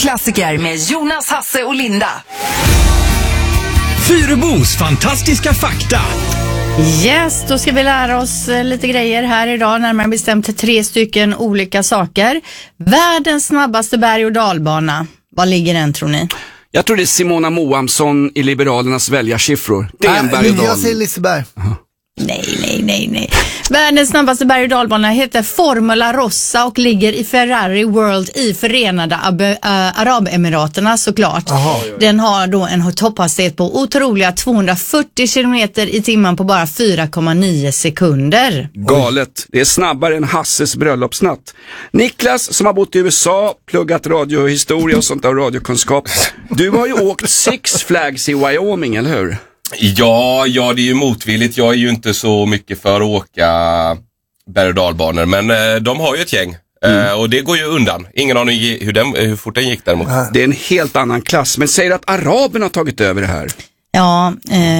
Klassiker med Jonas, Hasse och Linda. Fyrebos fantastiska fakta. Yes, då ska vi lära oss lite grejer här idag. Närmare bestämt 3 stycken olika saker. Världens snabbaste berg- och dalbana. Var ligger den, tror ni? Jag tror det är Simona Moamsson i Liberalernas väljarsiffror. Det är en berg- och dal. Jag säger Liseberg. Nej. Världens snabbaste berg- och dalbana heter Formula Rossa och ligger i Ferrari World i Förenade Arabemiraterna, såklart. Den har då en topphastighet på otroliga 240 kilometer i timmen på bara 4,9 sekunder. Galet. Det är snabbare än Hasses bröllopsnatt. Niklas, som har bott i USA, pluggat radiohistoria och sånt där, radiokunskap. Du har ju åkt Six Flags i Wyoming, eller hur? Ja, det är ju motvilligt. Jag är ju inte så mycket för att åka berg- och dalbanor, men de har ju ett gäng. Och det går ju undan. Ingen aning hur fort den gick däremot. Det är en helt annan klass. Men säger att araberna har tagit över det här. Ja,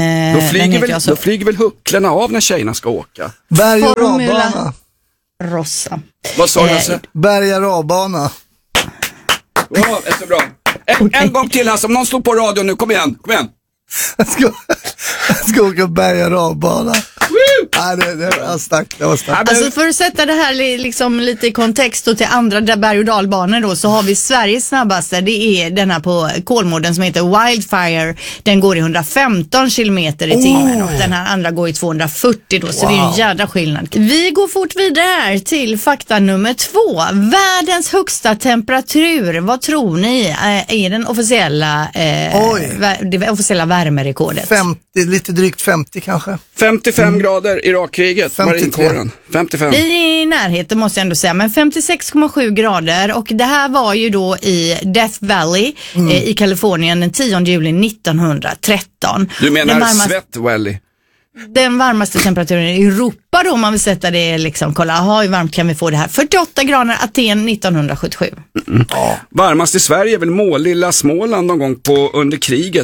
Då flyger väl hucklarna av när tjejerna ska åka. Berg- och dalbana. Rossa. Vad sa du, Hasse? Berg- och dalbana. Ja, det är så bra. En gång till, Hasse. Om någon slår på radio nu, kom igen. Jag ska åka berg- och dalbana. Nej, det var starkt. Alltså för att sätta det här liksom lite i kontext och till andra berg- och dalbanor då, så har vi Sveriges snabbaste. Det är den här på Kolmården som heter Wildfire. Den går i 115 kilometer i timmen och den här andra går i 240 då, så det är ju en jädra skillnad. Vi går fort vidare till fakta nummer 2. Världens högsta temperatur, vad tror ni är den officiella det officiella värmerekordet? 50, lite drygt 50 kanske. 55 grader i Irakkriget, marinkåren. 55. Vi är i närheten, måste jag ändå säga, men 56,7 grader, och det här var ju då i Death Valley i Kalifornien den 10 juli 1913. Du menar Sweat Valley? Den varmaste temperaturen i Europa då, om man vill sätta det liksom, kolla, hur varmt kan vi få det här? 48 grader Aten 1977. Varmast i Sverige är väl Målilla Småland någon gång under kriget,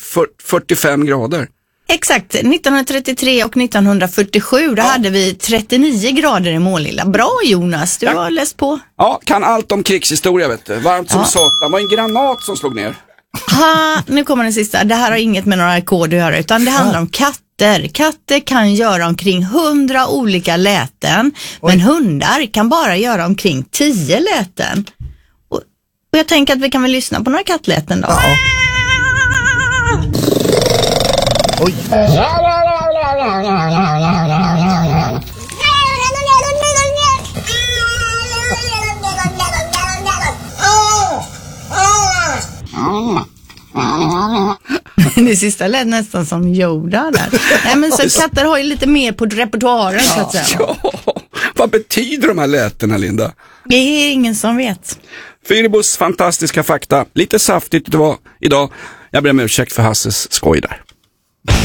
45 grader. Exakt, 1933 och 1947 då hade vi 39 grader i Målilla. Bra, Jonas, du har läst på. Ja, kan allt om krigshistoria, vet du. Varmt som satan. Var en granat som slog ner. Nu kommer den sista. Det här har inget med några ackord att göra, utan det handlar om katter. Katter kan göra omkring 100 olika läten, men hundar kan bara göra omkring 10 läten. Och jag tänker att vi kan väl lyssna på några kattläten då. Ja. Oj. Det sista lät nästan som Yoda där. Nej, men så katter har ju lite mer på repertoaren, så att säga. Ja, vad betyder de här lätena, Linda? Det är ingen som vet. Fyrebos fantastiska fakta. Lite saftigt det var idag. Jag ber om ursäkt för Hasses skoj där.